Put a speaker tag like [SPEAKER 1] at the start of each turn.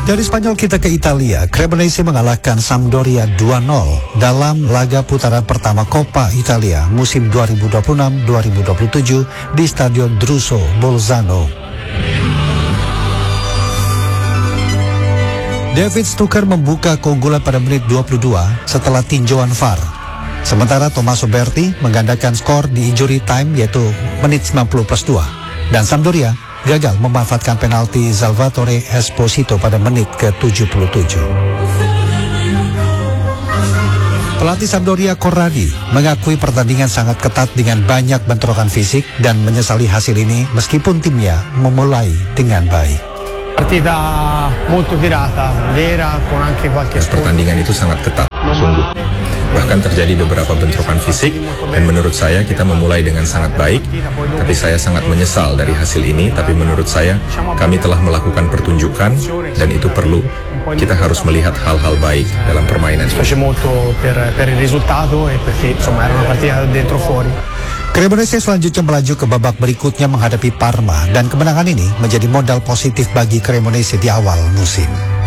[SPEAKER 1] Dari Spanyol kita ke Italia. Cremonese mengalahkan Sampdoria 2-0 dalam laga putaran pertama Coppa Italia musim 2026-2027 di Stadion Druso Bolzano. David Stucker membuka keunggulan pada menit 22 setelah tinjauan VAR. Sementara Tommaso Berti menggandakan skor di injury time yaitu menit 90+2. Dan Sampdoria gagal memanfaatkan penalti Salvatore Esposito pada menit ke-77. Pelatih Sampdoria Corradi mengakui pertandingan sangat ketat dengan banyak bentrokan fisik dan menyesali hasil ini meskipun timnya memulai dengan baik.
[SPEAKER 2] Pertandingan itu sangat ketat, sungguh. Bahkan terjadi beberapa bentrokan fisik dan menurut saya kita memulai dengan sangat baik, tapi saya sangat menyesal dari hasil ini, tapi menurut saya kami telah melakukan pertunjukan dan itu perlu. Kita harus melihat hal-hal baik dalam permainan ini.
[SPEAKER 1] Cremonese selanjutnya melaju ke babak berikutnya menghadapi Parma dan kemenangan ini menjadi modal positif bagi Cremonese di awal musim.